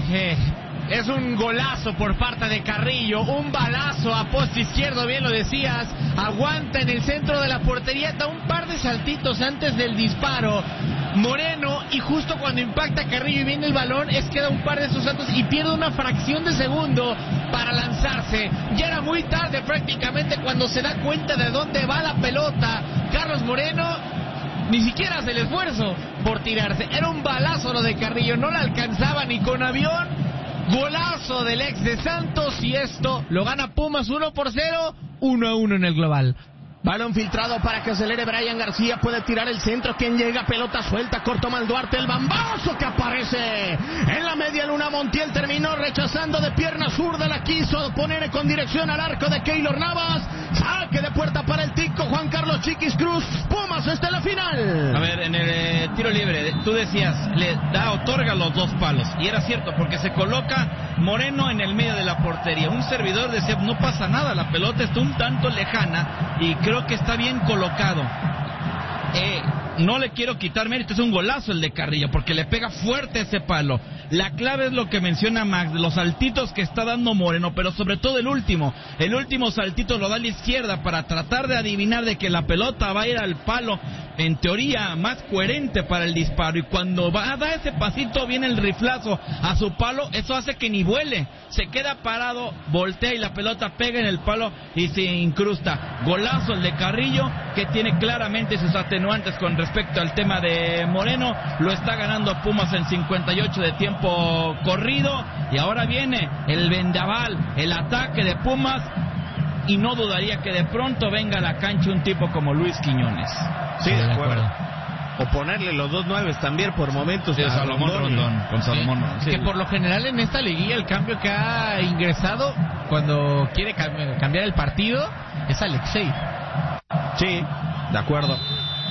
Es un golazo por parte de Carrillo, un balazo a poste izquierdo, bien lo decías, aguanta en el centro de la portería, da un par de saltitos antes del disparo Moreno, y justo cuando impacta Carrillo y viene el balón, queda un par de esos saltos y pierde una fracción de segundo para lanzarse. Ya era muy tarde prácticamente cuando se da cuenta de dónde va la pelota. Carlos Moreno ni siquiera hace el esfuerzo por tirarse, era un balazo lo de Carrillo, no la alcanzaba ni con avión. Golazo del ex de Santos, y esto lo gana Pumas 1-0, 1-1 en el global. Balón filtrado para que acelere Brian García, puede tirar el centro, quien llega, pelota suelta, corto Malduarte, el bambazo que aparece en la media luna. Montiel terminó rechazando de pierna zurda, la quiso poner con dirección al arco de Keylor Navas, saque de puerta para el tico Juan Carlos Chiquis Cruz. Pumas está en la final. A ver, en el tiro libre, tú decías, otorga los dos palos, y era cierto, porque se coloca Moreno en el medio de la portería. Un servidor decía, no pasa nada, la pelota está un tanto lejana, y creo que está bien colocado. No le quiero quitar mérito, es un golazo el de Carrillo, porque le pega fuerte ese palo. La clave es lo que menciona Max, los saltitos que está dando Moreno, pero sobre todo el último saltito lo da a la izquierda para tratar de adivinar de que la pelota va a ir al palo, en teoría más coherente para el disparo, y cuando va a dar ese pasito viene el riflazo a su palo, eso hace que ni vuele, se queda parado, voltea y la pelota pega en el palo y se incrusta. Golazo el de Carrillo, que tiene claramente sus atenuantes con respecto al tema de Moreno. Lo está ganando Pumas en 58 de tiempo corrido, y ahora viene el vendaval, el ataque de Pumas, y no dudaría que de pronto venga a la cancha un tipo como Luis Quiñones. Sí, de acuerdo. O ponerle los dos nueves también por momentos. Sí, Salomón Rondón, con Salomón. Sí. Que por lo general en esta liguilla el cambio que ha ingresado cuando quiere cambiar el partido es Alexei. Sí, de acuerdo.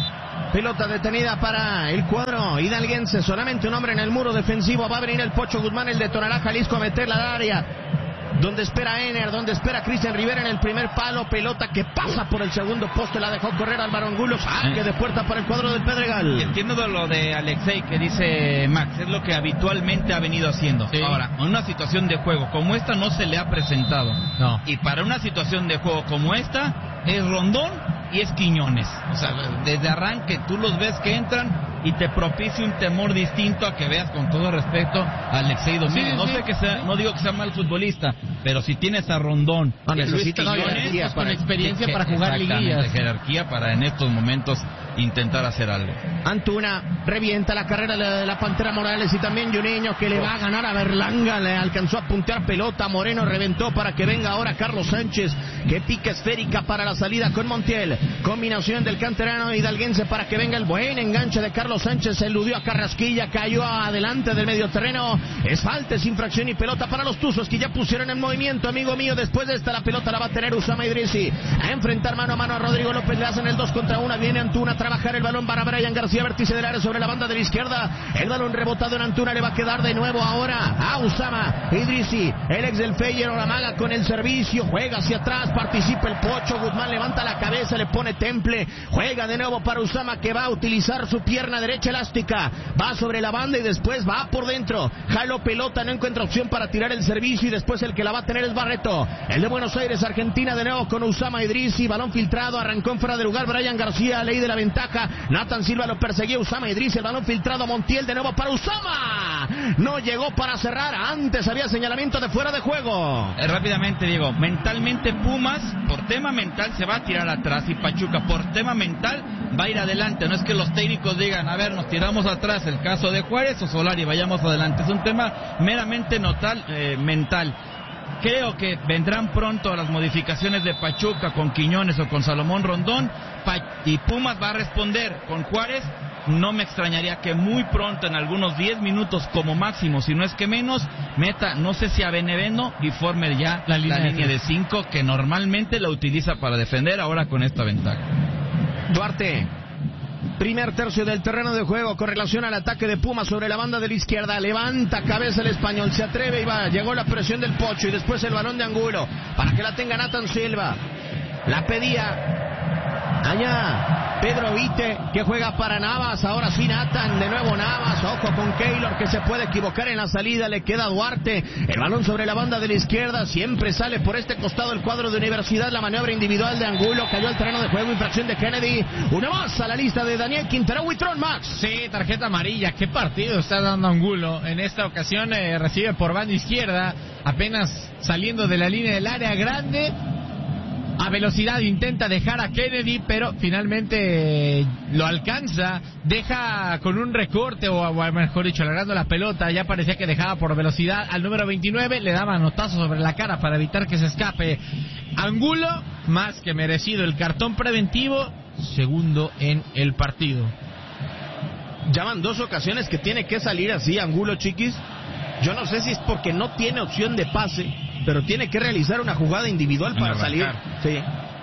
Pelota detenida para el cuadro hidalguense, solamente un hombre en el muro defensivo. Va a venir el Pocho Guzmán, el de Tonalá, Jalisco, a meterla al área. Donde espera Ener, donde espera Cristian Rivera en el primer palo, pelota que pasa por el segundo poste, la dejó correr Álvaro Angulo, saque de puerta para el cuadro del Pedregal. Entiendo de lo de Alexei que dice Max, es lo que habitualmente ha venido haciendo. Sí. Ahora, en una situación de juego como esta no se le ha presentado. No. Y para una situación de juego como esta, es Rondón y es Quiñones. O sea, desde arranque tú los ves que entran y te propicia un temor distinto a que veas, con todo respeto, a Alexei Domínguez. Sí, no sé que sea, no digo que sea mal futbolista, pero si tienes a Rondón, necesita Quiñones, con experiencia para jugar liguillas, jerarquía para en estos momentos intentar hacer algo. Antuna revienta la carrera de la Pantera Morales, y también Juninho, que le va a ganar a Berlanga, le alcanzó a puntear pelota, Moreno reventó para que venga ahora Carlos Sánchez, que pica esférica para la salida con Montiel, combinación del canterano hidalguense para que venga el buen enganche de Carlos Sánchez, eludió a Carrasquilla, cayó adelante del medio terreno, es falta, es infracción y pelota para los Tuzos, que ya pusieron en movimiento, amigo mío. Después de esta la pelota la va a tener Usama Idrissi, a enfrentar mano a mano a Rodrigo López, le hacen el 2 contra 1, viene Antuna a trabajar el balón para Brian García, vértice del área sobre la banda de la izquierda, el balón rebotado en Antuna, le va a quedar de nuevo ahora a Usama Idrissi, el ex del Feyenoord, amaga con el servicio, juega hacia atrás, participa el Pocho Guzmán, levanta la cabeza, le pone temple, juega de nuevo para Usama, que va a utilizar su pierna derecha elástica, va sobre la banda y después va por dentro, jaló pelota, no encuentra opción para tirar el servicio, y después el que la va a tener es Barreto, el de Buenos Aires, Argentina, de nuevo con Usama Idrissi, balón filtrado, arrancó en fuera de lugar Brian García, ley de la ventaja, Nathan Silva lo perseguía, Usama Idrissi, el balón filtrado, Montiel de nuevo para Usama, no llegó para cerrar, antes había señalamiento de fuera de juego. Rápidamente, Diego, mentalmente Pumas, por tema mental se va a tirar atrás, y Pachuca por tema mental va a ir adelante, no es que los técnicos digan, a ver, nos tiramos atrás, el caso de Juárez o Solari, vayamos adelante, es un tema meramente mental. Creo que vendrán pronto las modificaciones de Pachuca con Quiñones o con Salomón Rondón, y Pumas va a responder con Juárez. No me extrañaría que muy pronto, en algunos 10 minutos como máximo, si no es que menos, meta, no sé si a Benevendo, y forme ya la línea de 5 que normalmente la utiliza para defender, ahora con esta ventaja. Duarte, primer tercio del terreno de juego con relación al ataque de Pumas sobre la banda de la izquierda, levanta cabeza el español, se atreve y va, llegó la presión del Pocho, y después el balón de Angulo para que la tenga Nathan Silva, la pedía Allá, Pedro Vite, que juega para Navas. Ahora sí, Nathan, de nuevo Navas. Ojo con Keylor, que se puede equivocar en la salida. Le queda Duarte. El balón sobre la banda de la izquierda. Siempre sale por este costado el cuadro de Universidad. La maniobra individual de Angulo. Cayó al terreno de juego. Infracción de Kennedy. Una más a la lista de Daniel Quintero. Huitrón, Max. Sí, tarjeta amarilla. ¿Qué partido está dando Angulo? En esta ocasión recibe por banda izquierda. Apenas saliendo de la línea del área grande. A velocidad intenta dejar a Kennedy, pero finalmente lo alcanza, deja con un recorte, o mejor dicho, alargando la pelota. Ya parecía que dejaba por velocidad al número 29, le daba manotazo sobre la cara para evitar que se escape. Angulo, más que merecido el cartón preventivo, segundo en el partido. Llaman 2 ocasiones que tiene que salir así Angulo, chiquis. Yo no sé si es porque no tiene opción de pase, pero tiene que realizar una jugada individual para salir. Sí.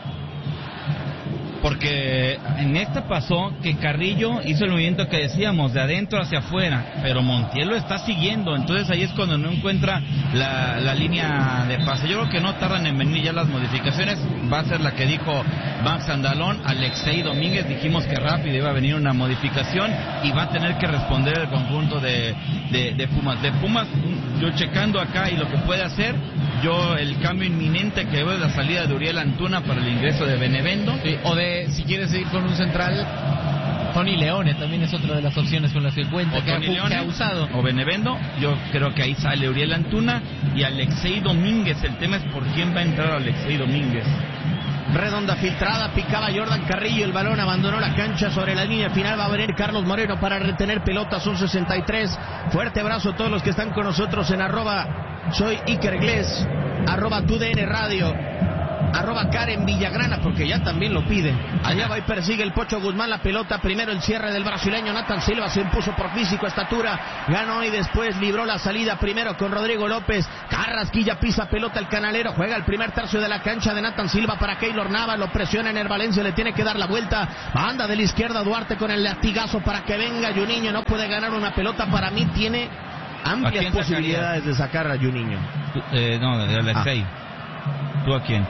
Porque en esta pasó que Carrillo hizo el movimiento que decíamos, de adentro hacia afuera, pero Montiel lo está siguiendo, entonces ahí es cuando no encuentra la línea de pase. Yo creo que no tardan en venir ya las modificaciones, va a ser la que dijo Max Andalón. Alexei Domínguez, dijimos que rápido iba a venir una modificación y va a tener que responder el conjunto de Pumas. De Pumas, yo checando acá y lo que puede hacer, yo el cambio inminente que veo es la salida de Uriel Antuna para el ingreso de Benevendo. Sí, o de, si quieres ir con un central, Tony Leone también es otra de las opciones con las que cuenta, que ha usado. O Benevendo, yo creo que ahí sale Uriel Antuna y Alexei Domínguez. El tema es por quién va a entrar Alexei Domínguez. Redonda filtrada, picaba Jordan Carrillo, el balón abandonó la cancha. Sobre la línea final va a venir Carlos Moreno para retener pelota. Son 63. Fuerte abrazo a todos los que están con nosotros en @soy Iker Gles, @TUDN Radio, @Karen Villagrana, porque ya también lo pide. Allá va y persigue el Pocho Guzmán la pelota. Primero el cierre del brasileño Nathan Silva, se impuso por físico, estatura, ganó y después libró la salida primero con Rodrigo López. Carrasquilla pisa pelota el canalero, juega el primer tercio de la cancha de Nathan Silva para Keylor Navas, lo presiona en el Valencia, le tiene que dar la vuelta. Banda de la izquierda, Duarte con el latigazo para que venga Juninho. No puede ganar una pelota, para mí tiene amplias posibilidades de sacar a Juninho. No, de Alexei. ¿Tú a quién?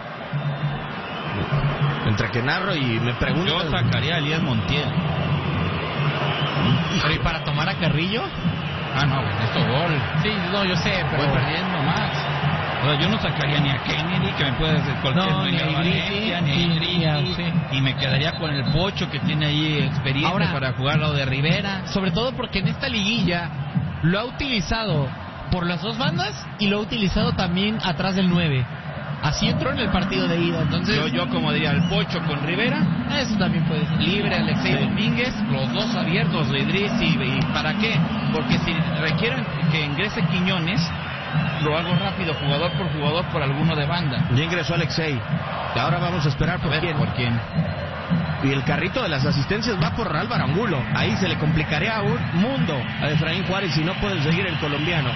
Entre que narro y me pregunto. Yo sacaría a Elías Montiel. ¿Pero y para tomar a Carrillo? Ah, no, esto gol. Sí, no, yo sé, pero voy perdiendo más. O sea, yo no sacaría ni a Kennedy, que me puede hacer cualquier, ni a Valencia, ni a Idrissi, y me quedaría con el Pocho, que tiene ahí experiencia ahora, para jugar lo de Rivera. Sobre todo porque en esta liguilla lo ha utilizado por las dos bandas y lo ha utilizado también atrás del 9. Así entró en el partido de ida. Entonces yo como diría, el Pocho con Rivera. Eso también puede ser. Libre Alexei Domínguez, los dos abiertos de Idrissi. ¿Y para qué? Porque si requieren que ingrese Quiñones, lo hago rápido, jugador por alguno de banda. Ya ingresó Alexei. Ahora vamos a esperar por quién. Y el carrito de las asistencias va por Álvaro Angulo. Ahí se le complicaría a un mundo a Efraín Juárez si no puede seguir el colombiano.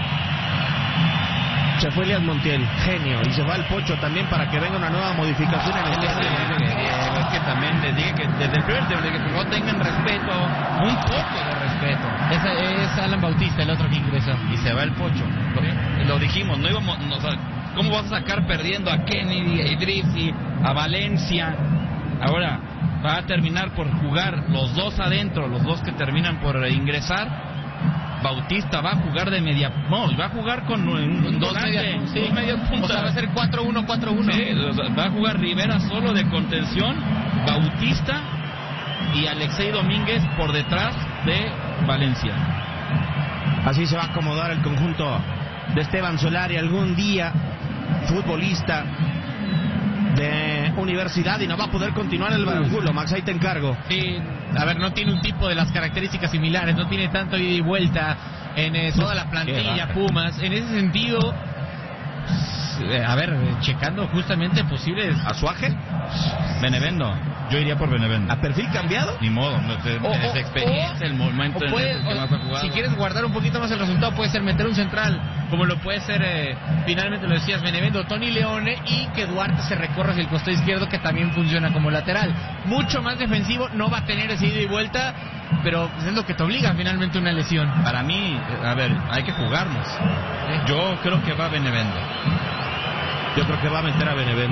Se fue Elías Montiel, genio, y se va el Pocho también para que venga una nueva modificación en el es que también les dije que desde el primer tiempo que no tengan respeto, un poco de respeto. Ese es Alan Bautista, el otro que ingresó. Y se va el Pocho. Lo dijimos, no íbamos, ¿cómo vas a sacar perdiendo a Kennedy, a Idrissi, a Valencia? Ahora va a terminar por jugar los dos adentro, los dos que terminan por ingresar. Bautista va a jugar de media, no, va a jugar con dos media punta. O sea, va a ser 4-1-4-1. Sí, va a jugar Rivera solo de contención, Bautista y Alexei Domínguez por detrás de Valencia. Así se va a acomodar el conjunto de Esteban Solari, algún día futbolista de Universidad, y no va a poder continuar el Angulo. Max, ahí te encargo. Sí, a ver, no tiene un tipo de las características similares, no tiene tanto ida y vuelta en toda la plantilla Pumas. En ese sentido, a ver, checando justamente posibles... ¿Azuaje? Benevendo. Yo iría por Benevendo. ¿A perfil cambiado? Ni modo, es experiencia, el momento en el que más ha jugado. Si quieres guardar un poquito más el resultado, puede ser meter un central, como lo puede ser, finalmente lo decías, Benevendo, Tony Leone, y que Duarte se recorra hacia el costado izquierdo, que también funciona como lateral. Mucho más defensivo, no va a tener ese ida y vuelta, pero es lo que te obliga finalmente una lesión. Para mí, a ver, hay que jugarnos. Yo creo que va Benevendo. Yo creo que va a meter a Benevendo.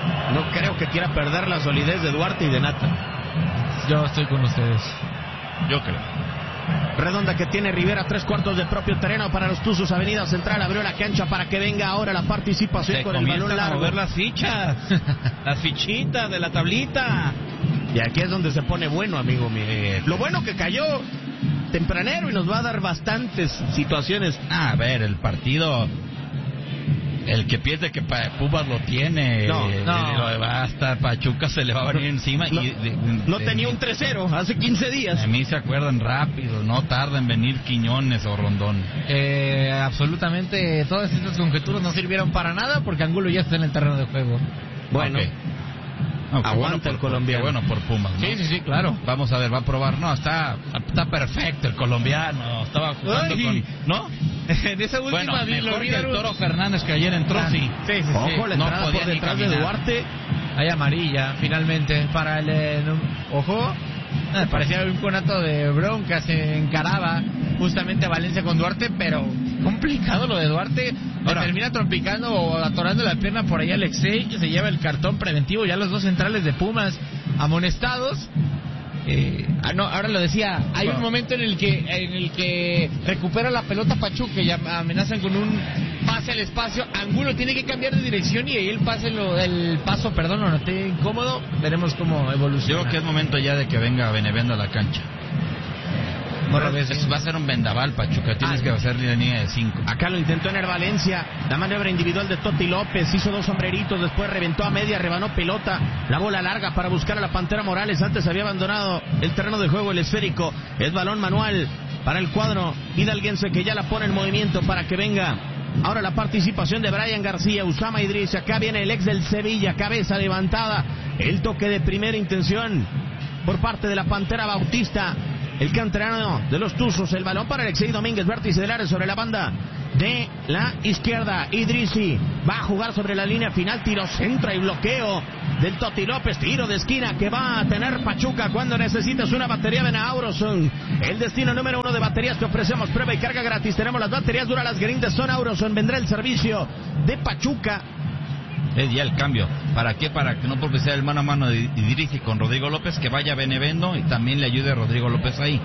No creo que quiera perder la solidez de Duarte y de Nata. Yo estoy con ustedes. Yo creo. Redonda que tiene Rivera, 3/4 de propio terreno para los Tuzos. Avenida Central abrió la cancha para que venga ahora la participación Se con el balón largo. a mover las fichas, las fichitas de la tablita. Y aquí es donde se pone bueno, amigo mío. Lo bueno que cayó tempranero y nos va a dar bastantes situaciones. A ver, el partido, el que piense que Pumas lo tiene, No. hasta Pachuca se le va a venir encima. No tenía un 3-0 hace 15 días. A mí se acuerdan rápido, no tarda en venir Quiñones o Rondón. Absolutamente todas estas conjeturas no sirvieron para nada porque Angulo ya está en el terreno de juego. Bueno, Okay. aguanta el colombiano. Bueno por Pumas, ¿no? Sí, claro. Vamos a ver, va a probar. No, está perfecto el colombiano. Estaba jugando con... ¿No? En esa última mejor que el Toro Fernández que ayer entró, sí. Sí. Ojo, la No entrada podía por ni detrás de caminar. Duarte. Hay amarilla, finalmente, para el... Ojo, parecía un conato de bronca, se encaraba justamente a Valencia con Duarte, pero complicado lo de Duarte. Ahora, termina trompicando o atorando la pierna por ahí Alexei, que se lleva el cartón preventivo, ya los dos centrales de Pumas amonestados. Ahora lo decía, hay un momento en el que recupera la pelota Pachuca y amenazan con un pase al espacio. Angulo tiene que cambiar de dirección y ahí el paso lo noté incómodo. Veremos cómo evoluciona. Yo creo que es momento ya de que venga Benevendo a la cancha. Va a ser un vendaval, Pachuca. Tienes que hacer línea de 5. Acá lo intentó en el Valencia. La maniobra individual de Toti López. Hizo 2 sombreritos. Después reventó a media. Rebanó pelota. La bola larga para buscar a la Pantera Morales. Antes había abandonado el terreno de juego el esférico. Es balón manual para el cuadro hidalguense que ya la pone en movimiento para que venga. Ahora la participación de Brian García, Usama Idris. Acá viene el ex del Sevilla. Cabeza levantada. El toque de primera intención por parte de la Pantera Bautista. El canterano de los Tuzos, el balón para Alexei Domínguez, vértice del área sobre la banda de la izquierda. Idrisi va a jugar sobre la línea final, tiro centro y bloqueo del Toti López, tiro de esquina que va a tener Pachuca cuando necesitas una batería de Auroson. El destino número 1 de baterías que ofrecemos, prueba y carga gratis. Tenemos las baterías Duralas Grindes, son Auroson. Vendrá el servicio de Pachuca. Es ya el cambio. ¿Para qué? Para que no porque sea el mano a mano de Idrisi con Rodrigo López, que vaya Benevendo y también le ayude a Rodrigo López ahí.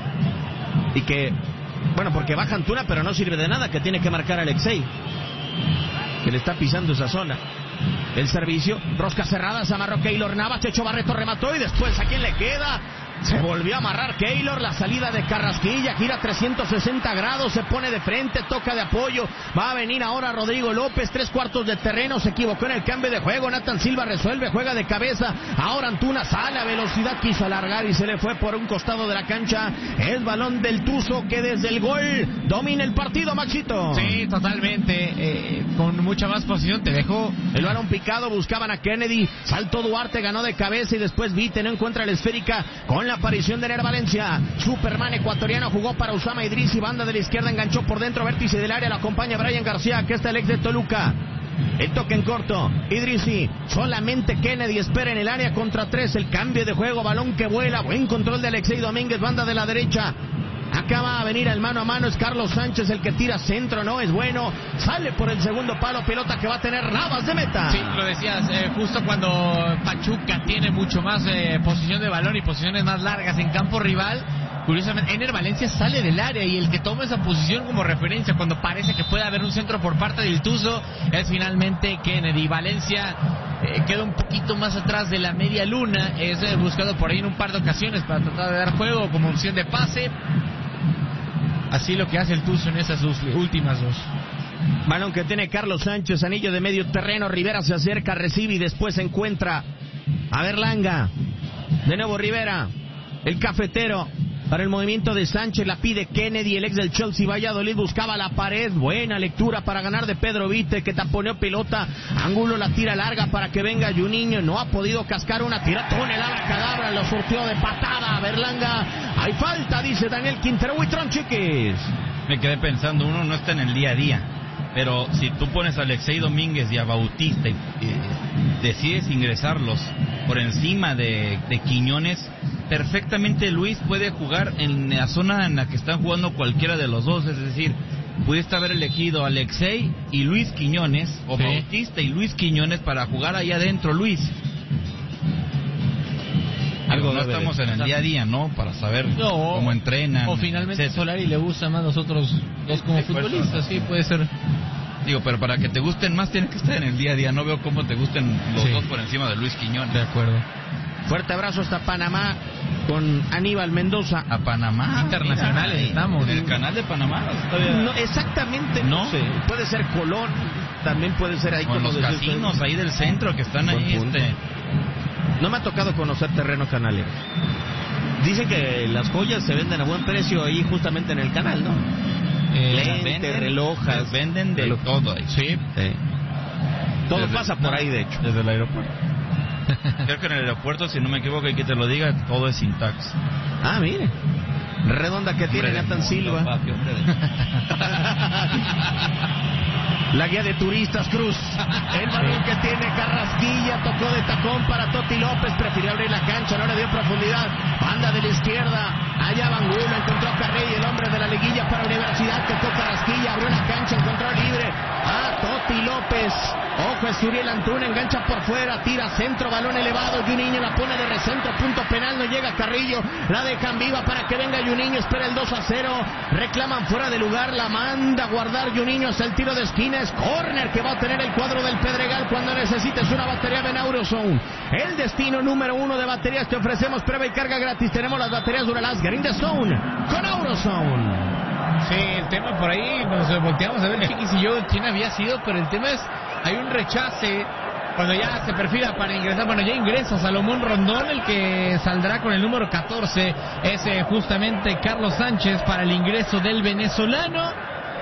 Y que, bueno, porque baja Antuna, pero no sirve de nada, que tiene que marcar a Alexei, que le está pisando esa zona. El servicio, rosca cerrada, se amarró Keylor Navas, Checho Barreto remató y después ¿a quién le queda? Se volvió a amarrar Keylor, la salida de Carrasquilla, gira 360 grados, se pone de frente, toca de apoyo, va a venir ahora Rodrigo López, 3/4 de terreno, se equivocó en el cambio de juego, Nathan Silva resuelve, juega de cabeza, ahora Antuna sale a velocidad, quiso alargar y se le fue por un costado de la cancha, el balón del Tuzo que desde el gol domina el partido, Maxito. Sí, totalmente, con mucha más posición, te dejó el balón picado, buscaban a Kennedy, saltó Duarte, ganó de cabeza y después Vite no encuentra la esférica con la aparición de Ner Valencia. Superman ecuatoriano jugó para Usama Idrisi, banda de la izquierda, enganchó por dentro, vértice del área, lo acompaña Brian García, que está el ex de Toluca. El toque en corto, Idrisi, solamente Kennedy espera en el área contra 3, el cambio de juego, balón que vuela, buen control de Alexei Domínguez, banda de la derecha. Acá va a venir el mano a mano, es Carlos Sánchez el que tira centro, no es bueno, sale por el segundo palo, pelota que va a tener Navas de meta. Sí, lo decías, justo cuando Pachuca tiene mucho más posición de balón y posiciones más largas en campo rival, curiosamente Ener Valencia sale del área y el que toma esa posición como referencia cuando parece que puede haber un centro por parte del Tuzo es finalmente Kennedy. Valencia queda un poquito más atrás de la media luna, es buscado por ahí en un par de ocasiones para tratar de dar juego como opción de pase. Así lo que hace el Tuzo en esas últimas dos. Balón que tiene Carlos Sánchez, anillo de medio terreno, Rivera se acerca, recibe y después se encuentra a Berlanga. De nuevo Rivera, el cafetero. Para el movimiento de Sánchez la pide Kennedy, el ex del Chelsea Valladolid buscaba la pared, buena lectura para ganar de Pedro Vite que taponeó pelota, Angulo la tira larga para que venga Juninho, no ha podido cascar una, tira tonelada cadabra, lo surtió de patada a Berlanga, hay falta dice Daniel Quintero, Huitrón Chiquis. Me quedé pensando, uno no está en el día a día, pero si tú pones a Alexei Domínguez y a Bautista y decides ingresarlos por encima de Quiñones, perfectamente Luis puede jugar en la zona en la que están jugando cualquiera de los dos, es decir, pudiste haber elegido a Alexei y Luis Quiñones, o Bautista y Luis Quiñones para jugar ahí adentro, Luis. Algo no estamos en el día a día, ¿no? Para saber cómo entrenan. O finalmente Solari le gusta más nosotros dos como futbolistas, sí, puede ser. Digo, pero para que te gusten más tienes que estar en el día a día. No veo cómo te gusten los dos por encima de Luis Quiñones. De acuerdo. Fuerte abrazo hasta Panamá con Aníbal Mendoza. A Panamá. Internacionales estamos. En el canal de Panamá. No, exactamente. No sé. Puede ser Colón. También puede ser ahí con los casinos ahí del centro que están ahí. No me ha tocado conocer terreno canalero. Dicen que las joyas se venden a buen precio ahí justamente en el canal, ¿no? Lentes, relojas. Venden de todo ahí. Sí. Todo pasa por ahí, de hecho. Desde el aeropuerto. Creo que en el aeropuerto, si no me equivoco, y que te lo diga, todo es sin tax. Ah, mire. Redonda que tiene Nathan Silva. La guía de turistas, Cruz. El balón que tiene Carrasquilla, tocó de tacón para Toti López, prefirió abrir la cancha, no le dio profundidad. Banda de la izquierda, allá Bangulo, encontró a Carrey, el hombre de la liguilla para Universidad, tocó Carrasquilla, abrió la cancha, encontró libre a Toti López. Ojo, es Uriel Antuna, engancha por fuera, tira centro, balón elevado, Juninho la pone de recentro, punto penal, no llega Carrillo, la dejan viva para que venga Juninho, espera el 2-0, reclaman fuera de lugar, la manda a guardar Juninho hasta el tiro de esquina, es córner que va a tener el cuadro del Pedregal cuando necesites una batería de Aurozone. El destino número 1 de baterías te ofrecemos prueba y carga gratis, tenemos las baterías Duralast Green the Zone con Aurozone. Sí, el tema por ahí, nos volteamos a ver Chiquis y yo quién había sido, pero el tema es, hay un rechace cuando ya se perfila para ingresar, bueno, ya ingresa Salomón Rondón, el que saldrá con el número 14, es justamente Carlos Sánchez para el ingreso del venezolano.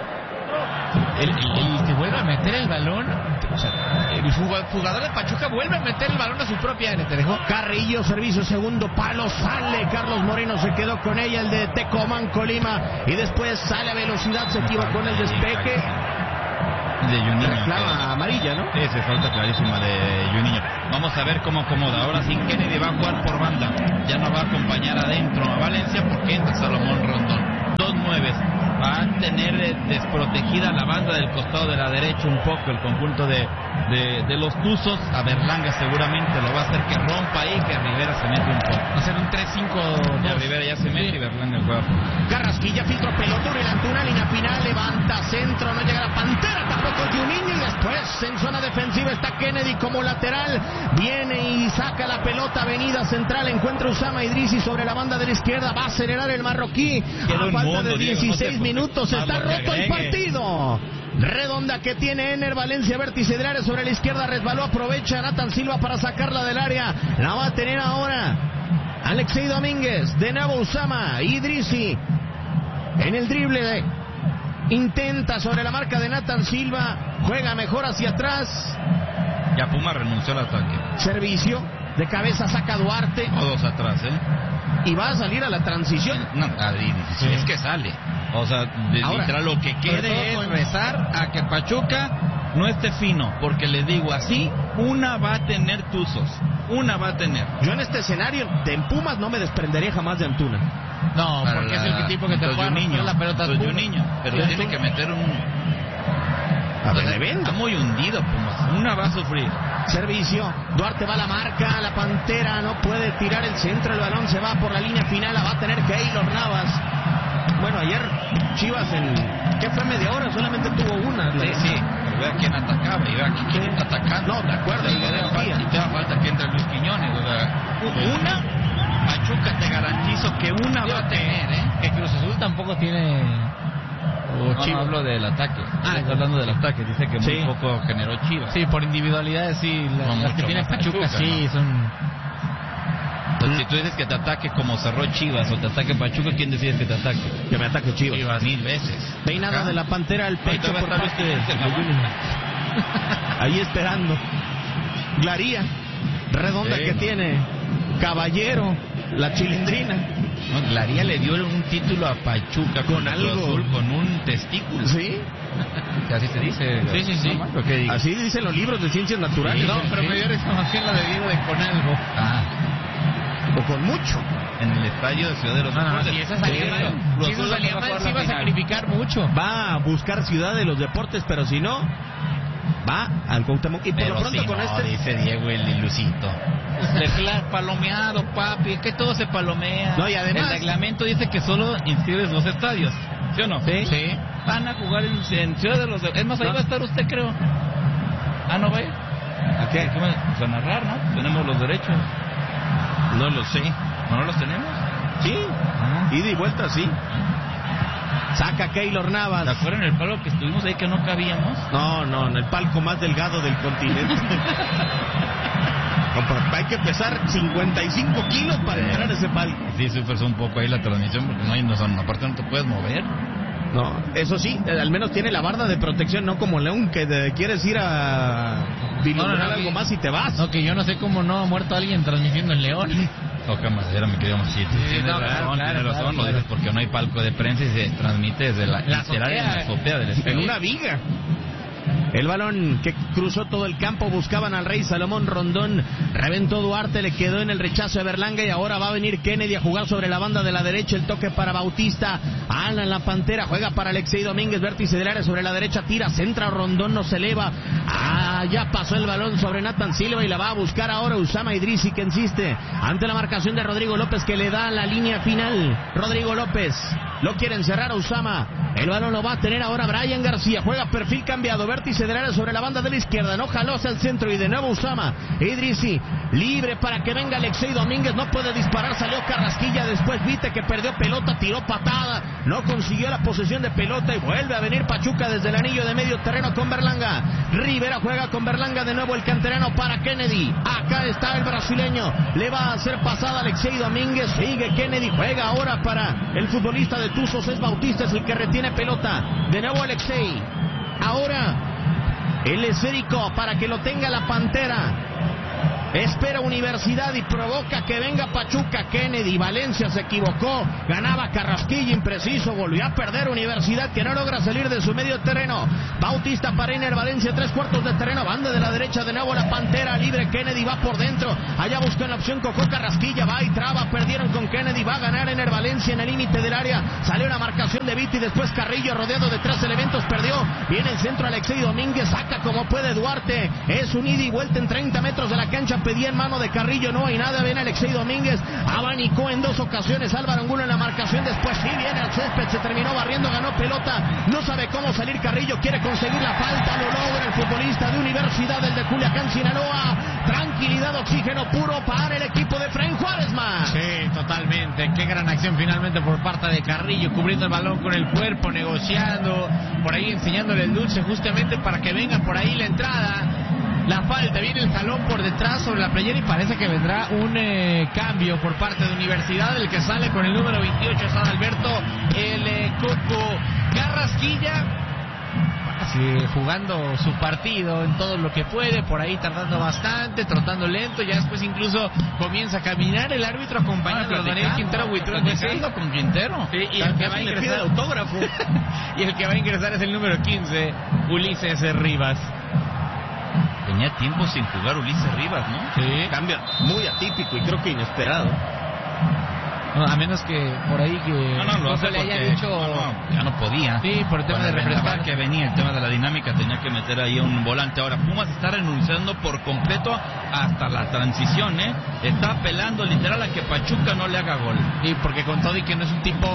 El que vuelve a meter el balón, o sea, el jugador de Pachuca vuelve a meter el balón a su propia área. Te dejó Carrillo, servicio segundo palo, sale Carlos Moreno, se quedó con ella, el de Tecomán Colima, y después sale a velocidad, se equivocó en el despeje. De Juninho. Reclama amarilla, ¿no? Sí, se falta clarísima de Juninho. Vamos a ver cómo acomoda. Ahora sí, Kennedy va a jugar por banda. Ya no va a acompañar adentro a Valencia porque entra Salomón Rondón. 2-9. Va a tener desprotegida la banda del costado de la derecha un poco el conjunto de los Tuzos. A Berlanga seguramente lo va a hacer que rompa ahí, que Rivera se mete un poco. Va a ser un 3-5. Ya Rivera ya se mete y Berlanga juega. Carrasquilla, filtro, pelota, Uriel Antuna, línea final, levanta, centro, no llega la Pantera, tampoco Juninho, y después en zona defensiva está Kennedy como lateral, viene y saca la pelota, avenida central, encuentra Usama Idrisi sobre la banda de la izquierda, va a acelerar el marroquí, a falta de 16 minutos, está roto el partido. Redonda que tiene Ener Valencia, vértice del área sobre la izquierda, resbaló, aprovecha Nathan Silva para sacarla del área, la va a tener ahora Alexei Domínguez, de nuevo Usama Idrisi en el drible, intenta sobre la marca de Nathan Silva, juega mejor hacia atrás. Ya Puma renunció al ataque. Servicio, de cabeza saca Duarte. Todos atrás, Y va a salir a la transición. No, es que sale. O sea, ahora, literal, lo que quede es rezar a que Pachuca no esté fino. Porque les digo así, una va a tener Tuzos. Una va a tener. Yo en este escenario, de Pumas no me desprendería jamás de Antuna. No, porque es el tipo que te puede romper la pelota. Niño, pero tiene que meter un... A ver, está muy hundido Pumas. Una va a sufrir. Servicio, Duarte va a la marca, la Pantera no puede tirar el centro, el balón se va por la línea final, la va a tener Keylor Navas. Bueno, ayer Chivas ¿qué fue? Media hora, solamente tuvo una. Sí, pero vea quién atacaba y vea quién está atacando. No, de acuerdo. Y te da falta que entre Luis Quiñones. O sea, una, Pachuca te garantizo que una va a tener, Que Cruz Azul tampoco tiene... No hablo del ataque. Está hablando del ataque. Dice que muy poco generó Chivas. Sí, por individualidades, sí. Las que tiene Pachuca, sí, ¿no? Son... Entonces, si tú dices que te ataque como cerró Chivas o te ataque Pachuca, ¿quién decides que te ataque? Que me ataque Chivas. Chivas 1000 veces. Peinada de la Pantera al pecho por parte de ahí esperando. Glaría, redonda que tiene Caballero, la chilindrina. No, Glaría le dio un título a Pachuca con algo azul, con un testículo. ¿Sí? Así se dice. Sí. No, así dicen los libros de ciencias naturales. No, pero me dio risa más bien la de Diego de con algo. o con mucho. En el estadio de Ciudad de los Deportes. Si esa salía mal, se iba a sacrificar mucho. Va a buscar Ciudad de los Deportes, pero si no, va al Cuauhtémoc. Y por pero lo pronto si con no, dice Diego el ilusito. Palomeado, papi, es que todo se palomea. No, y además el reglamento dice que solo inscribes los estadios, ¿sí o no? Sí. Van a jugar en Ciudad de los Deportes. Es más, ahí va a estar usted, creo. ¿No va a ir? ¿A qué? Pues a narrar, ¿no? Tenemos los derechos. No lo sé. ¿No los tenemos? Sí, ida y vuelta, sí. Saca Keylor Navas. ¿Se acuerdan el palo que estuvimos ahí que no cabíamos? No, en el palco más delgado del continente. Hay que pesar 55 kilos para entrar a ese palco. Sí, sufres un poco ahí la transmisión porque aparte no te puedes mover. No, eso sí, al menos tiene la barda de protección, no como León que quieres ir a vislumbrar algo más y te vas. No, que yo no sé cómo no ha muerto alguien transmitiendo en León. Toca madera, me quería decir. Tienes razón, lo dices porque no hay palco de prensa y se transmite desde la azotea del estadio. En una viga. El balón que cruzó todo el campo, buscaban al Rey Salomón Rondón, reventó Duarte, le quedó en el rechazo de Berlanga y ahora va a venir Kennedy a jugar sobre la banda de la derecha, el toque para Bautista, Alan la Pantera, juega para Alexei Domínguez, vértice del área sobre la derecha, tira, centra, Rondón no se eleva, ya pasó el balón sobre Nathan Silva y la va a buscar ahora Usama Idrisi que insiste, ante la marcación de Rodrigo López que le da la línea final, Rodrigo López, lo quiere encerrar a Usama, el balón lo va a tener ahora Brian García, juega perfil cambiado, vértice del área sobre la banda de la izquierda, no jaló hacia el centro y de nuevo Usama Idrisi, libre para que venga Alexei Domínguez, no puede disparar, salió Carrasquilla, después Vite que perdió pelota, tiró patada, no consiguió la posesión de pelota y vuelve a venir Pachuca desde el anillo de medio terreno con Berlanga, Rivera juega con Berlanga, de nuevo el canterano para Kennedy, acá está el brasileño, le va a hacer pasada Alexei Domínguez, sigue Kennedy, juega ahora para el futbolista de Tuzos, es Bautista, es el que retiene pelota, de nuevo Alexei, ahora el esférico para que lo tenga la Pantera, espera Universidad y provoca que venga Pachuca. Kennedy, Valencia se equivocó, ganaba Carrasquilla, impreciso, volvió a perder Universidad que no logra salir de su medio terreno. Bautista para Iner Valencia, 3/4 de terreno, banda de la derecha, de nuevo la Pantera, libre Kennedy, va por dentro, allá busca la opción Cocó Carrasquilla, va y traba, perdieron con Kennedy, va a ganar Iner Valencia en el límite del área, salió la marcación de Viti, después Carrillo rodeado de 3 elementos, perdió, viene el centro Alexei Domínguez, saca como puede Duarte, es un ida y vuelta en 30 metros de la cancha, pedía en mano de Carrillo, no hay nada, viene Alexei Domínguez, abanicó en 2 ocasiones Álvaro Angulo en la marcación, después sí viene al césped, se terminó barriendo, ganó pelota, no sabe cómo salir Carrillo, quiere conseguir la falta, lo logra el futbolista de Universidad, el de Culiacán, Sinaloa, tranquilidad, oxígeno puro para el equipo de Efraín Juárez más. Sí, totalmente, qué gran acción finalmente por parte de Carrillo, cubriendo el balón con el cuerpo, negociando, por ahí enseñándole el dulce justamente para que venga por ahí la entrada. La falta, viene el jalón por detrás sobre la playera y parece que vendrá un cambio por parte de Universidad, el que sale con el número 28 es Adalberto, el Coco Carrasquilla, jugando su partido en todo lo que puede, por ahí tardando bastante, trotando lento, ya después incluso comienza a caminar el árbitro acompañado de Daniel Quintero Huitrón, con Quintero, sí, y el que va a ingresar autógrafo y el que va a ingresar es el número 15, Ulises Rivas. Tenía tiempo sin jugar Ulises Rivas, ¿no? Sí. Cambio muy atípico y creo que inesperado. No, a menos que por ahí que lo hace le haya porque dicho ya no podía. Sí, por el tema de refrescar que venía, el tema de la dinámica, tenía que meter ahí un volante. Ahora Pumas está renunciando por completo hasta la transición, está apelando literal a que Pachuca no le haga gol. Y porque con todo y que no es un tipo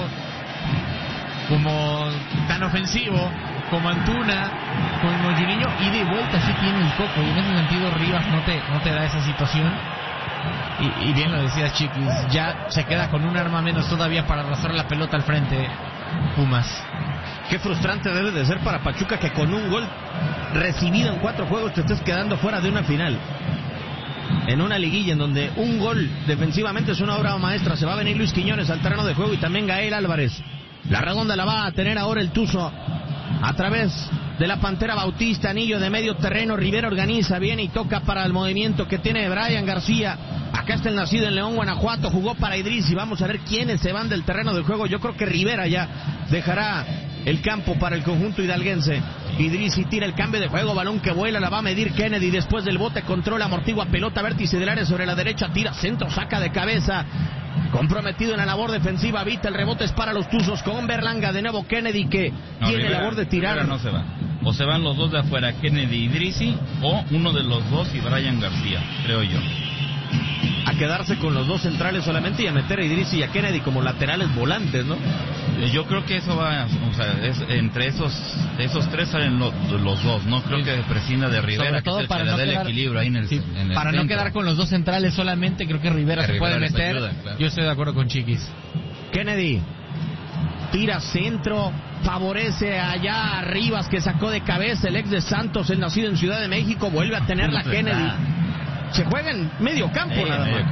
como tan ofensivo como Antuna, como Juninho, y de vuelta sí tiene el Coco, y en ese sentido Rivas no te da esa situación. Y bien lo decía Chiquis, ya se queda con un arma menos todavía para arrastrar la pelota al frente Pumas. Qué frustrante debe de ser para Pachuca que con un gol recibido en 4 juegos te estés quedando fuera de una final. En una liguilla en donde un gol defensivamente es una obra maestra. Se va a venir Luis Quiñones al terreno de juego y también Gael Álvarez. La redonda la va a tener ahora el Tuzo a través de la Pantera. Bautista, anillo de medio terreno, Rivera organiza, viene y toca para el movimiento que tiene Brian García. Acá está el nacido en León, Guanajuato, jugó para Idrisi. Vamos a ver quiénes se van del terreno del juego. Yo creo que Rivera ya dejará el campo para el conjunto hidalguense. Idrissi tira el cambio de juego, balón que vuela, la va a medir Kennedy después del bote, controla, amortigua, pelota, vértice del área sobre la derecha, tira centro, saca de cabeza. Comprometido en la labor defensiva, Vita, el rebote es para los Tuzos con Berlanga, de nuevo Kennedy que tiene Rivera, labor de tirar. Rivera no se va. O se van los dos de afuera, Kennedy y Idrissi, o uno de los dos y Brian García, creo yo. A quedarse con los dos centrales solamente y a meter a Idrissi y a Kennedy como laterales volantes, ¿no? Yo creo que eso va, o sea, entre esos tres salen los dos. No creo que prescinda de Rivera, sobre todo que es el para que no le da quedar, el equilibrio ahí en el, en el para centro. no quedar con los dos centrales solamente. Creo que Rivera se puede meter. Ayuda, claro. Yo estoy de acuerdo con Chiquis. Kennedy tira centro, favorece allá a Rivas que sacó de cabeza el ex de Santos, el nacido en Ciudad de México, vuelve a tener la Kennedy. Se juega en medio campo nada más.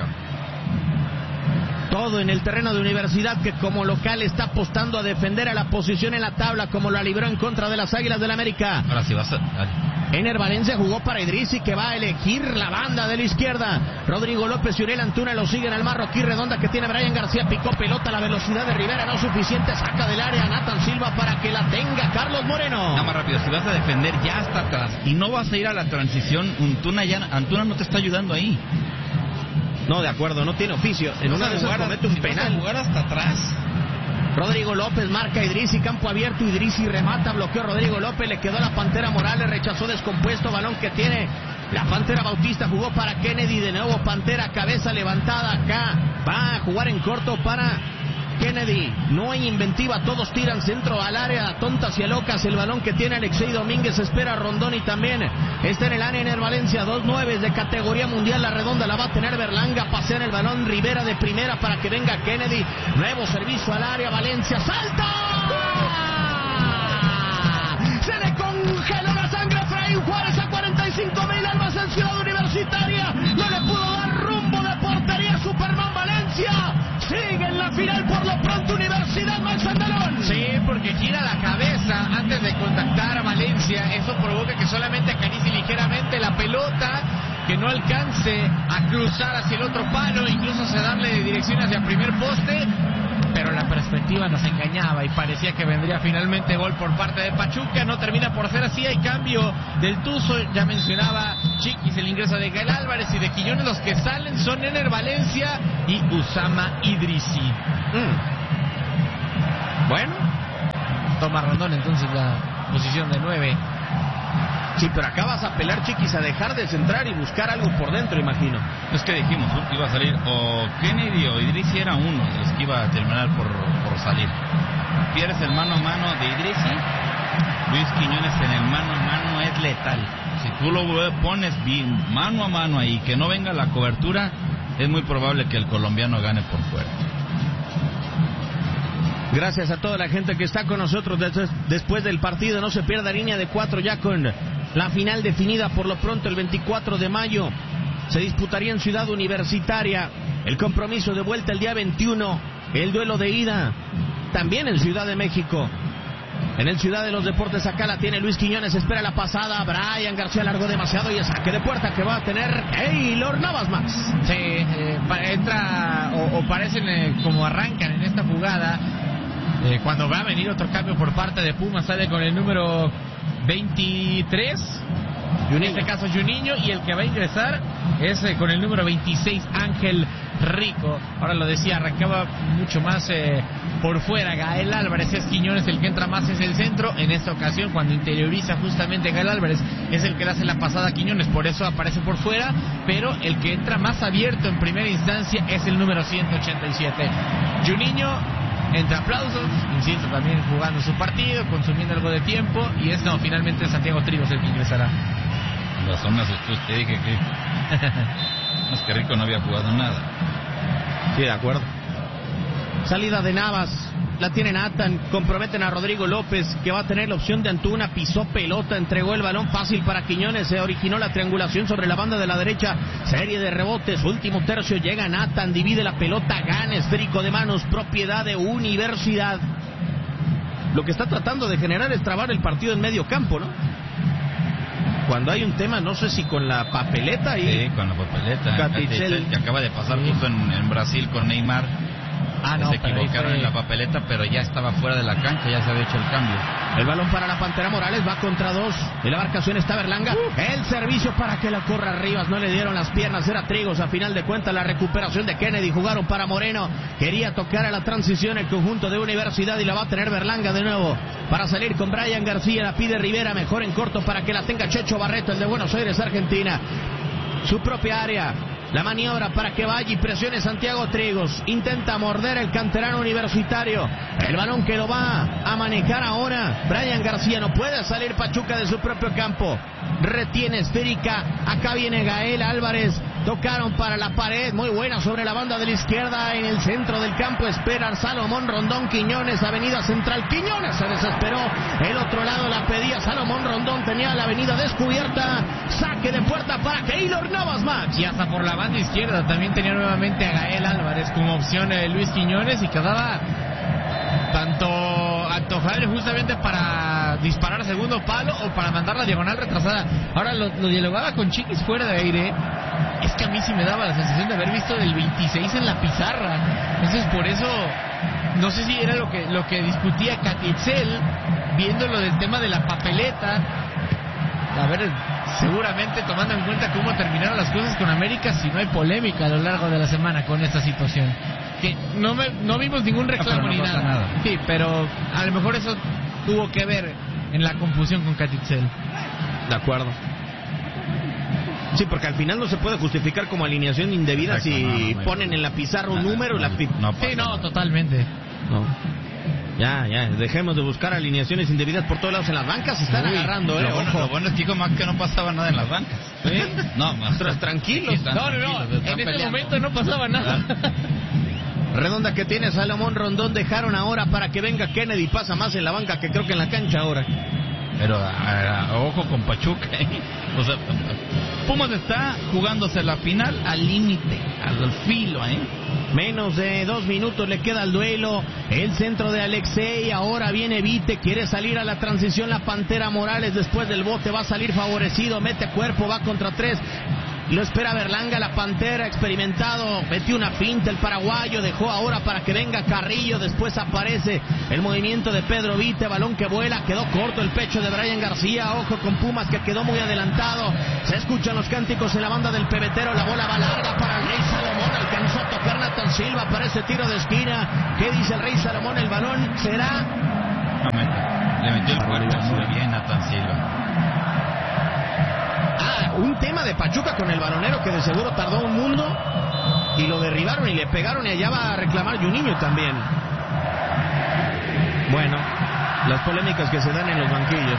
Todo en el terreno de Universidad, que como local está apostando a defender a la posición en la tabla, como la libró en contra de las Águilas del América. Ahora sí vas a... Ener Valencia jugó para Idrissi, que va a elegir la banda de la izquierda. Rodrigo López y Uriel Antuna lo siguen al marroquí, redonda que tiene Brian García, picó pelota, la velocidad de Rivera no suficiente, saca del área Nathan Silva para que la tenga Carlos Moreno. Nada más rápido, si vas a defender ya hasta atrás y no vas a ir a la transición, Antuna no te está ayudando ahí. No, de acuerdo, no tiene oficio. En una de esas comete un penal. Vas a jugar hasta atrás. Rodrigo López marca a Idrissi, campo abierto, Idrissi remata, bloqueó Rodrigo López, le quedó la Pantera Morales, rechazó descompuesto, balón que tiene la Pantera Bautista, jugó para Kennedy, de nuevo Pantera, cabeza levantada acá, va a jugar en corto para Kennedy, no hay inventiva, todos tiran centro al área, tontas y locas, el balón que tiene Alexei Domínguez, espera Rondón y también está en el área Ener Valencia, 2-9 de categoría mundial, la redonda la va a tener Berlanga, pasea en el balón Rivera de primera para que venga Kennedy, nuevo servicio al área, Valencia, ¡salta! Se le congeló la sangre a Efraín Juárez a 45,000 almas en Ciudad Universitaria, no le pudo dar rumbo de portería Superman Valencia, sigue en la final por lo pronto Universidad Manzandarón. Sí, porque gira la cabeza antes de contactar a Valencia, eso provoca que solamente acaricie ligeramente la pelota, que no alcance a cruzar hacia el otro palo, incluso se darle dirección hacia el primer poste, pero la perspectiva nos engañaba y parecía que vendría finalmente gol por parte de Pachuca, no termina por ser así, hay cambio del Tuzo, ya mencionaba Chiquis el ingreso de Gael Álvarez y de Quiñones, los que salen son Ener Valencia y Usama Idrissi. Bueno, toma Rondón entonces la posición de 9. Sí, pero acá vas a apelar, Chiquis, a dejar de centrar y buscar algo por dentro, imagino. Es que dijimos, iba a salir o Kennedy o Idrissi, era uno de los que iba a terminar por salir. Pierdes el mano a mano de Idrissi, Luis Quiñones en el mano a mano es letal. Si tú lo pones bien mano a mano ahí, que no venga la cobertura, es muy probable que el colombiano gane por fuera. Gracias a toda la gente que está con nosotros después del partido. No se pierda línea de 4 ya con la final definida por lo pronto el 24 de mayo. Se disputaría en Ciudad Universitaria el compromiso de vuelta el día 21. El duelo de ida también en Ciudad de México. En el Ciudad de los Deportes acá la tiene Luis Quiñones, espera la pasada, Brian García largó demasiado y es saque de puerta que va a tener Keylor Navas Max. Sí, entra o parecen como arrancan en esta jugada. Cuando va a venir otro cambio por parte de Pumas, sale con el número 23, en este caso Juninho, y el que va a ingresar es con el número 26, Ángel Rico. Ahora lo decía, arrancaba mucho más por fuera Gael Álvarez, es Quiñones el que entra más hacia el centro. En esta ocasión, cuando interioriza justamente Gael Álvarez, es el que le hace la pasada a Quiñones, por eso aparece por fuera, pero el que entra más abierto en primera instancia es el número 187, Juninho. Entre aplausos, insisto, también jugando su partido, consumiendo algo de tiempo, y finalmente Santiago Trigos el que ingresará. Las zonas te dije que es que Rico no había jugado nada. Sí, de acuerdo. Salida de Navas, la tiene Nathan, comprometen a Rodrigo López, que va a tener la opción de Antuna, pisó pelota, entregó el balón fácil para Quiñones, se originó la triangulación sobre la banda de la derecha, serie de rebotes, último tercio, llega Nathan, divide la pelota, gana, esférico de manos, propiedad de Universidad. Lo que está tratando de generar es trabar el partido en medio campo, ¿no? Cuando hay un tema, no sé si con la papeleta y... Sí, con la papeleta. Catichel, que acaba de pasar justo en Brasil con Neymar. No, se equivocaron en la papeleta, pero ya estaba fuera de la cancha, ya se había hecho el cambio. El balón para la Pantera Morales, va contra 2. En la marcación está Berlanga. El servicio para que la corra Rivas, no le dieron las piernas, era Trigos. A final de cuentas, la recuperación de Kennedy, jugaron para Moreno. Quería tocar a la transición el conjunto de Universidad y la va a tener Berlanga de nuevo. Para salir con Brian García, la pide Rivera, mejor en corto para que la tenga Checho Barreto, el de Buenos Aires, Argentina. Su propia área. La maniobra para que vaya y presione Santiago Trigos. Intenta morder el canterano universitario. El balón que lo va a manejar ahora Brian García. No puede salir Pachuca de su propio campo. Retiene esférica. Acá viene Gael Álvarez. Tocaron para la pared. Muy buena sobre la banda de la izquierda. En el centro del campo espera Salomón Rondón. Quiñones, avenida central. Quiñones se desesperó. El otro lado la pedía Salomón Rondón. Tenía la avenida descubierta. Saque de puerta para Keylor Navas, Max. Y hasta por la banda izquierda también tenía nuevamente a Gael Álvarez como opción Luis Quiñones, y quedaba tanto antojable justamente para disparar a segundo palo o para mandar la diagonal retrasada. Ahora lo dialogaba con Chiquis fuera de aire. Es que a mí sí me daba la sensación de haber visto del 26 en la pizarra. Entonces por eso no sé si era lo que discutía Catitzel, viendo lo del tema de la papeleta. A ver, seguramente tomando en cuenta cómo terminaron las cosas con América, si no hay polémica a lo largo de la semana con esta situación. Que no vimos ningún reclamo ni nada. Sí, pero a lo mejor eso tuvo que ver en la confusión con Catitzel. De acuerdo. Sí, porque al final no se puede justificar como alineación indebida. Exacto, si ponen en la pizarra un número. Totalmente. No. Ya, dejemos de buscar alineaciones indebidas por todos lados. En las bancas se están agarrando, Lo bueno es que dijo Max que no pasaba nada en las bancas. ¿Sí? No, más tranquilos. En este momento no pasaba nada. Redonda que tiene Salomón Rondón, dejaron ahora para que venga Kennedy, pasa más en la banca que creo que en la cancha ahora. Pero ojo con Pachuca, O sea, Pumas está jugándose la final al límite, al filo, Menos de 2 minutos le queda al duelo. El centro de Alexei. Ahora viene Vite. Quiere salir a la transición la Pantera Morales. Después del bote va a salir favorecido. Mete cuerpo. Va contra 3. Lo espera Berlanga, la Pantera, experimentado, metió una finta el paraguayo, dejó ahora para que venga Carrillo, después aparece el movimiento de Pedro Vite, balón que vuela, quedó corto el pecho de Brian García, ojo con Pumas que quedó muy adelantado, se escuchan los cánticos en la banda del pebetero, la bola va larga para el Rey Salomón, alcanzó a tocar Nathan Silva para ese tiro de esquina, ¿qué dice el Rey Salomón? El balón será... Le metió el cuerpo muy bien Nathan Silva. Un tema de Pachuca con el balonero que de seguro tardó un mundo y lo derribaron y le pegaron y allá va a reclamar Juninho también. Bueno, las polémicas que se dan en los banquillos.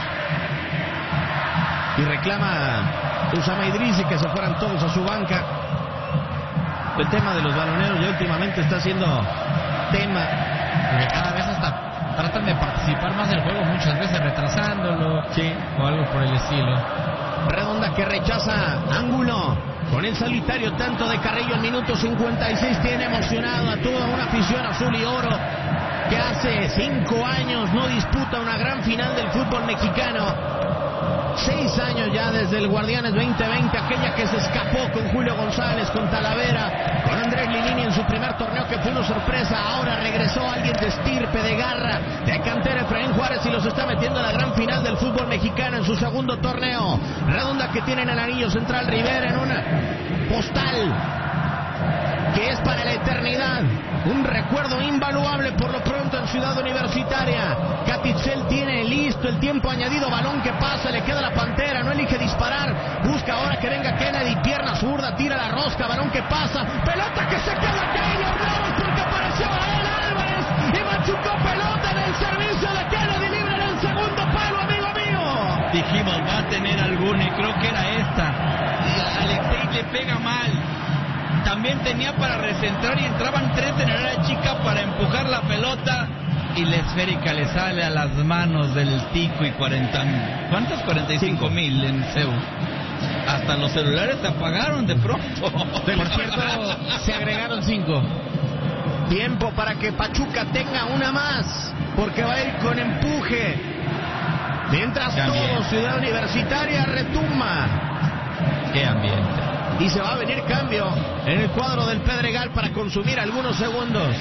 Y reclama Usama Idrisi que se fueran todos a su banca. El tema de los baloneros ya últimamente está siendo tema. Porque cada vez hasta tratan de participar más del juego, muchas veces retrasándolo, sí, o algo por el estilo. Redonda que rechaza ángulo con el solitario tanto de Carrillo en minuto 56 tiene emocionado a toda una afición azul y oro que hace 5 años no disputa una gran final del fútbol mexicano. 6 años ya desde el Guardianes 2020, aquella que se escapó con Julio González, con Talavera, con Andrés Lilini en su primer torneo que fue una sorpresa. Ahora regresó alguien de estirpe, de garra, de cantera, Efraín Juárez, y los está metiendo en la gran final del fútbol mexicano en su segundo torneo. Redonda que tiene en el anillo central Rivera en una postal que es para la eternidad, un recuerdo invaluable por lo pronto en Ciudad Universitaria. Catitzel tiene listo el tiempo añadido, balón que pasa, le queda la Pantera, no elige disparar, busca ahora que venga Kennedy, pierna zurda, tira la rosca, balón que pasa, pelota que se queda Keylor Navas porque apareció Gael Álvarez y machucó pelota en el servicio de Kennedy, libre en el segundo palo, amigo mío. Dijimos, va a tener alguna y creo que era esta. Y Alexei le pega mal. También tenía para recentrar y entraban 3 en el área chica para empujar la pelota y la esférica le sale a las manos del Tico y 40. ¿Cuántos? 45,000 en CEU. Hasta los celulares se apagaron de pronto. Por cierto, se agregaron 5. Tiempo para que Pachuca tenga una más, porque va a ir con empuje. Mientras todo Ciudad Universitaria retumba. ¡Qué ambiente! Y se va a venir cambio en el cuadro del Pedregal para consumir algunos segundos.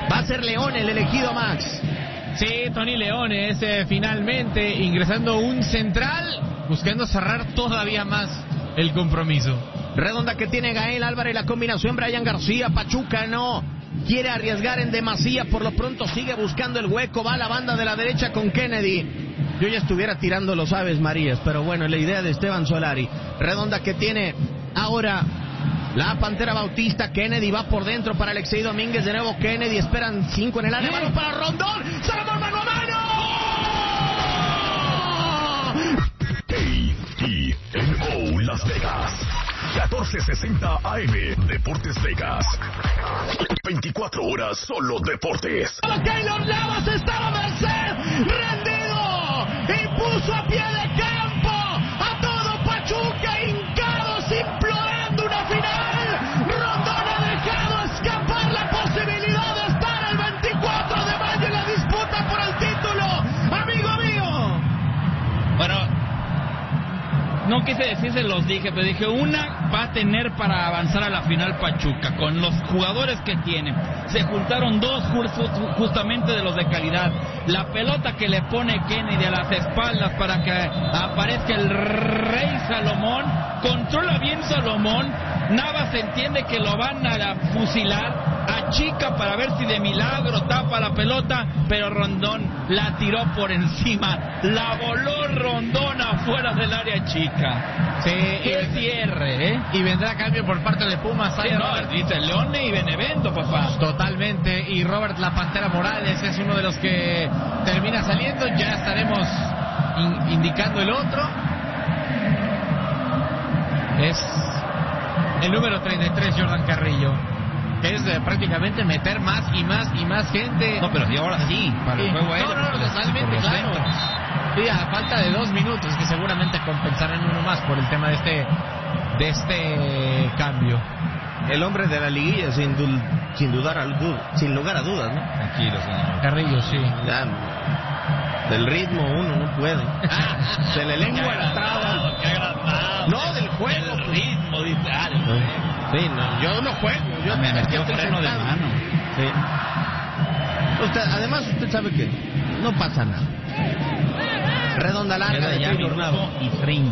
Va a ser León el elegido, Max. Sí, Tony León es finalmente ingresando un central, buscando cerrar todavía más el compromiso. Redonda que tiene Gael Álvarez, la combinación Brian García, Pachuca no quiere arriesgar en demasía, por lo pronto sigue buscando el hueco, va a la banda de la derecha con Kennedy. Yo ya estuviera tirando los Aves Marías, pero bueno, la idea de Esteban Solari. Redonda que tiene ahora la Pantera Bautista, Kennedy va por dentro para Alexei Domínguez, de nuevo Kennedy, esperan 5 en el área, balón para Rondón, Salomón mano a mano. KENO Las Vegas, 1460 AM, Deportes Vegas, 24 horas solo deportes. Keylor Navas estaba a merced, rendido, impuso a pie de campo a todo Pachuca, hincados, implorando una final. Rondón ha dejado escapar la posibilidad de estar el 24 de mayo en la disputa por el título, amigo mío. Bueno, no quise decir, se los dije, pero dije, una va a tener para avanzar a la final Pachuca, con los jugadores que tiene. Se juntaron dos justamente de los de calidad. La pelota que le pone Kennedy a las espaldas para que aparezca el Rey Salomón, controla bien Salomón, Navas entiende que lo van a fusilar, achica para ver si de milagro tapa la pelota, pero Rondón la tiró por encima, la voló Rondón afuera del área chica. Sí, ¡Qué cierre, Y vendrá cambio por parte de Pumas. Sí, no, dice Leone y Benevento, papá. Totalmente, y Robert La Pantera Morales es uno de los que termina saliendo, ya estaremos indicando el otro. Es el número 33, Jordan Carrillo, que es prácticamente meter más y más gente. No, pero sí, ahora sí, para el juego aéreo. No, totalmente, claro. Sí, a falta de 2 minutos, que seguramente compensarán uno más por el tema de este cambio. El hombre de la liguilla, sin lugar a dudas, ¿no? Tranquilo, señor. Carrillo, sí. Ya, del ritmo uno no puede. Se le lengua la traba. Qué agradable. No, del juego. Del ritmo, dice. Sí, no, yo no juego. Yo Me metió estoy freno de sentado. mano. Sí. Además, usted sabe que no pasa nada. Redonda larga Queda de ya Keylor Navas. 2:30.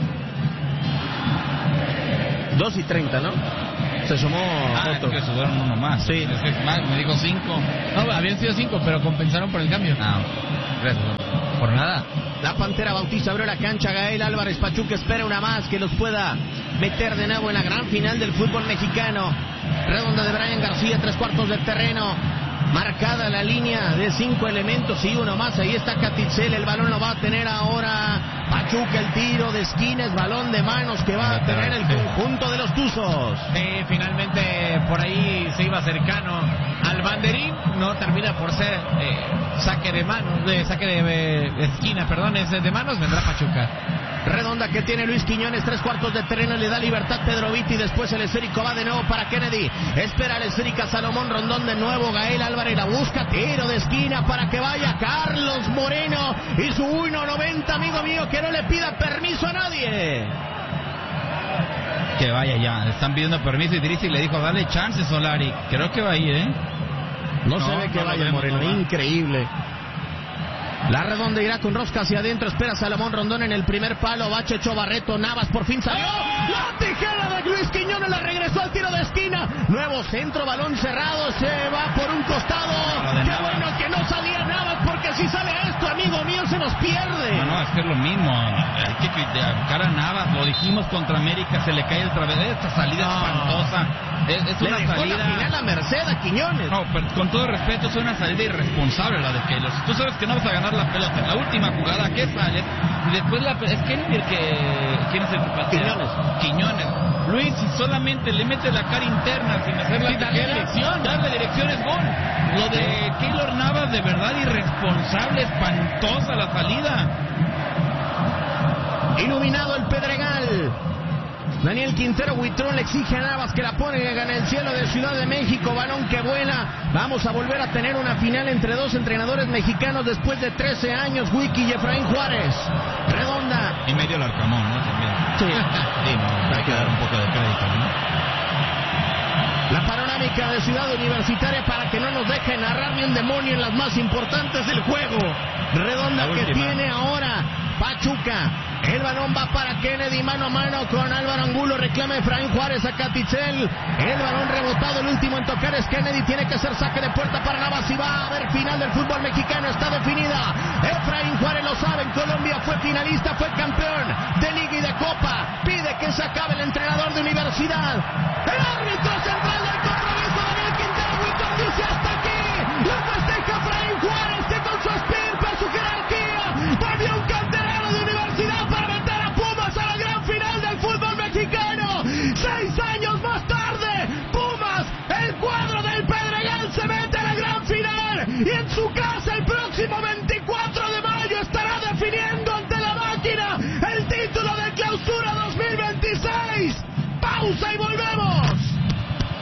2:30, ¿no? Se sumó otro. Es que sudaron uno más. Sí. Es que me dijo 5. No, habían sido 5, pero compensaron por el cambio. Gracias. Por nada. La Pantera Bautista abrió la cancha, Gael Álvarez, Pachuca espera una más que los pueda meter de nuevo en la gran final del fútbol mexicano. Redonda de Brian García, 3/4 del terreno. Marcada la línea de 5 elementos y uno más. Ahí está Catitzel, el balón lo va a tener ahora Pachuca, el tiro de esquina, es balón de manos que va a tener el conjunto de los Tuzos. Finalmente por ahí se iba cercano al banderín, no termina por ser saque de manos, saque de esquina, perdón, es de manos, vendrá Pachuca. Redonda que tiene Luis Quiñones, 3/4 de terreno, le da libertad Pedro Vitti, después el esférico va de nuevo para Kennedy, espera el esférica Salomón Rondón de nuevo, Gael Álvarez la busca, tiro de esquina para que vaya Carlos Moreno y su 1.90, amigo mío, que no le pida permiso a nadie. Que vaya ya, le están pidiendo permiso y Idrissi le dijo, dale chance Solari, creo que va a ir, No se ve que vaya Moreno, increíble. La Redonda irá con rosca hacia adentro, espera Salomón Rondón en el primer palo, va Checho Barreto, Navas por fin salió, la tijera de Luis Quiñones, la regresó al tiro de esquina, nuevo centro, balón cerrado, se va por un costado, qué bueno que no salía Navas, porque si sale esto, amigo mío, se nos pierde. No, es que es lo mismo, hay que criticar a Navas, lo dijimos contra América, se le cae el través, esta salida espantosa, es Le una dejó salida... la final a merced a Quiñones. No, pero con todo respeto, es una salida irresponsable la de Keylor. Tú sabes que no vas a ganar la pelota en la última jugada, que sales y después es Kennedy ¿quién es el que patea? Quiñones. Luis, si solamente le mete la cara interna sin hacer la darle dirección es gol. Lo de Keylor Navas, de verdad irresponsable, espantosa la salida. Iluminado el Pedregal. Daniel Quintero Huitrón le exige a Navas que la pone en el cielo de Ciudad de México, balón que vuela. Vamos a volver a tener una final entre dos entrenadores mexicanos después de 13 años, Wiki y Efraín Juárez. Redonda. Y medio el Arcamón, ¿no? También. Sí. Sí, no, hay que dar un poco de crédito, ¿no? La panorámica crónica de Ciudad Universitaria para que no nos deje narrar ni un demonio en las más importantes del juego. Redonda que tiene ahora Pachuca. El balón va para Kennedy, mano a mano con Álvaro Angulo, reclama Efraín Juárez a Catitzel. El balón rebotado, el último en tocar es Kennedy, tiene que hacer saque de puerta para Navas y va a haber final del fútbol mexicano, está definida. Efraín Juárez lo sabe, en Colombia fue finalista, fue campeón de Liga y de Copa. Pide que se acabe el entrenador de Universidad. El árbitro central del compromiso, Daniel Quintero Huitor, dice hasta aquí. Lo festeja Efraín Juárez que con su espíritu, su jerarquía, volvió un canterano de Universidad para meter a Pumas a la gran final del fútbol mexicano. 6 años más tarde, Pumas, el cuadro del Pedregal, se mete a la gran final y en su casa el próximo 24 de mayo estará definiendo ante la máquina el título de Clausura 2026. Pausa y volvemos.